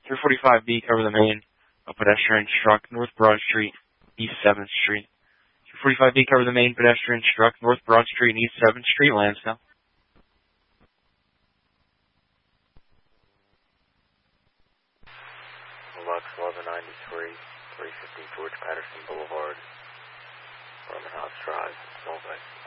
345B, cover the main. A pedestrian struck North Broad Street, East 7th Street. 345B, cover the main. Pedestrian struck North Broad Street and East 7th Street, Lansdowne. Lux 1193, 350 George Patterson Boulevard, Roman House Drive, Salt Lake.